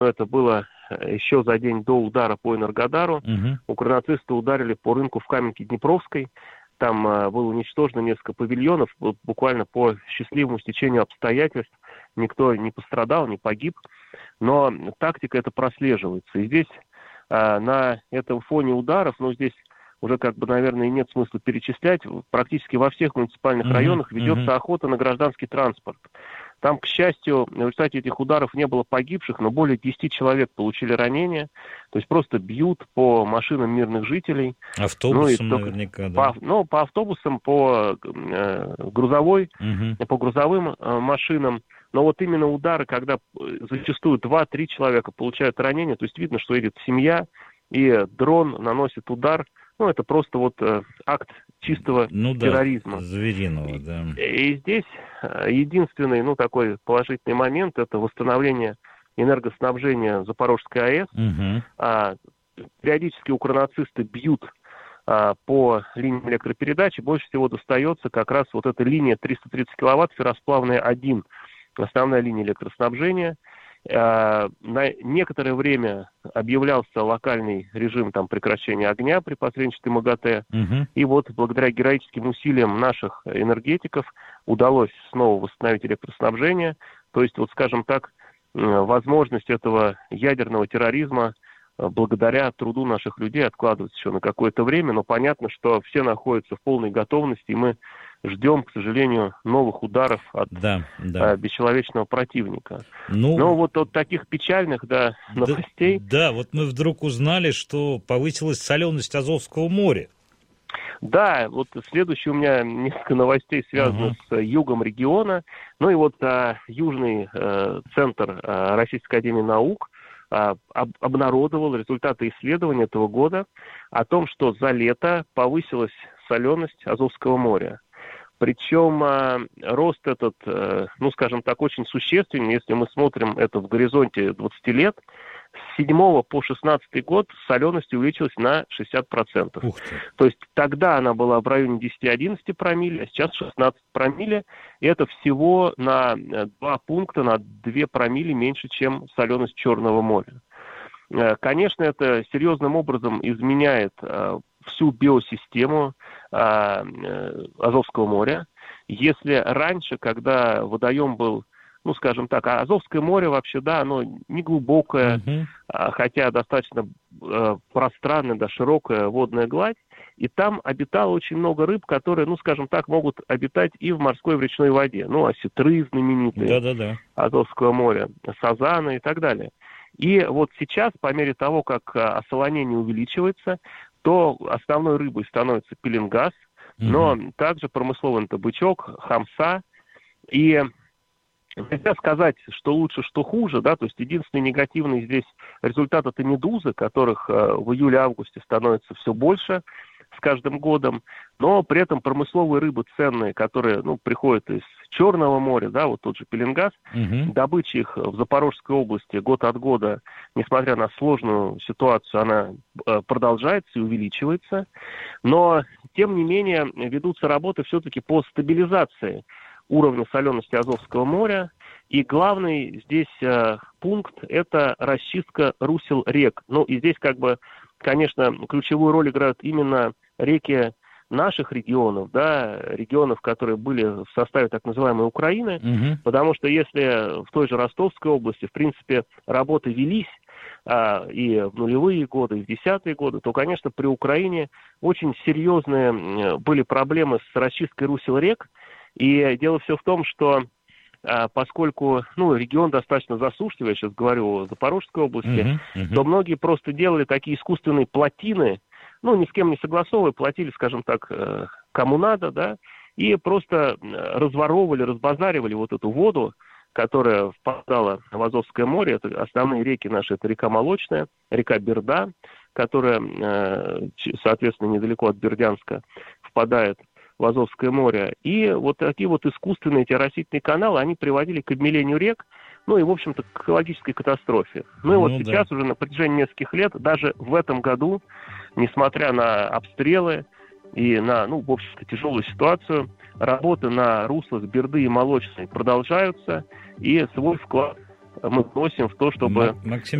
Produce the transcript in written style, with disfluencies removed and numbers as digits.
это было еще за день до удара по Энергодару. Укрнацисты ударили по рынку в Каменке Днепровской. Там было уничтожено несколько павильонов, буквально по счастливому стечению обстоятельств. Никто не пострадал, не погиб. Но тактика эта прослеживается. И здесь на этом фоне ударов, здесь уже, наверное, нет смысла перечислять, практически во всех муниципальных районах ведется охота на гражданский транспорт. Там, к счастью, в результате этих ударов не было погибших, но более 10 человек получили ранения. То есть просто бьют по машинам мирных жителей. Автобусам наверняка, да. По автобусам, по грузовым машинам. Но вот именно удары, когда зачастую 2-3 человека получают ранения, то есть видно, что едет семья, и дрон наносит удар. Это просто акт чистого терроризма. Звериного, да. И здесь единственный, такой положительный момент — это восстановление энергоснабжения Запорожской АЭС. Периодически укрнацисты бьют по линиям электропередачи. Больше всего достается как раз эта линия 330 киловатт, ферросплавная 1, основная линия электроснабжения. На некоторое время объявлялся локальный режим прекращения огня при посредничестве МАГАТЭ. И благодаря героическим усилиям наших энергетиков удалось снова восстановить электроснабжение. То есть, скажем так, возможность этого ядерного терроризма благодаря труду наших людей откладывается еще на какое-то время. Но понятно, что все находятся в полной готовности, и мы ждем, к сожалению, новых ударов от бесчеловечного противника. Но от таких печальных новостей... Да, мы вдруг узнали, что повысилась соленость Азовского моря. Да, следующее у меня несколько новостей связано с югом региона. Южный центр Российской академии наук обнародовал результаты исследования этого года о том, что за лето повысилась соленость Азовского моря. Причем рост этот, скажем так, очень существенен, если мы смотрим это в горизонте 20 лет. С 7 по 16 год соленость увеличилась на 60%. То есть тогда она была в районе 10-11 промилле, а сейчас 16 промилле. И это всего на 2 пункта, на 2 промилле меньше, чем соленость Черного моря. Конечно, это серьезным образом изменяет всю биосистему Азовского моря. Если раньше, когда водоем был, скажем так, Азовское море вообще, оно не глубокое, хотя достаточно пространная, широкая водная гладь, и там обитало очень много рыб, которые, скажем так, могут обитать и в морской, в речной воде. Осетры знаменитые Азовского моря, сазаны и так далее. И сейчас, по мере того, как осолонение увеличивается, то основной рыбой становится пеленгаз, но также промысловый это бычок, хамса. И нельзя сказать, что лучше, что хуже, то есть единственный негативный здесь результат — это медузы, которых в июле-августе становится все больше с каждым годом, но при этом промысловые рыбы ценные, которые приходят из Черного моря, тот же пеленгаз, добыча их в Запорожской области год от года, несмотря на сложную ситуацию, она продолжается и увеличивается, но тем не менее ведутся работы все-таки по стабилизации уровня солености Азовского моря, и главный здесь пункт — это расчистка русел рек. И здесь конечно, ключевую роль играют именно реки наших регионов, регионов, которые были в составе так называемой Украины, потому что если в той же Ростовской области, в принципе, работы велись и в нулевые годы, и в десятые годы, то, конечно, при Украине очень серьезные были проблемы с расчисткой русел рек, и дело все в том, что поскольку регион достаточно засушливый, я сейчас говорю о Запорожской области, то многие просто делали такие искусственные плотины, ни с кем не согласовывая, платили, скажем так, кому надо, и просто разворовывали, разбазаривали эту воду, которая впадала в Азовское море. Это основные реки наши, это река Молочная, река Берда, которая, соответственно, недалеко от Бердянска впадает в Азовское море. И такие искусственные эти оросительные каналы, они приводили к обмелению рек, и, в общем-то, к экологической катастрофе. Сейчас уже на протяжении нескольких лет, даже в этом году, несмотря на обстрелы и на, в общем-то, тяжелую ситуацию, работы на руслах Берды и Молочной продолжаются, и свой вклад мы вносим в то, чтобы... Максим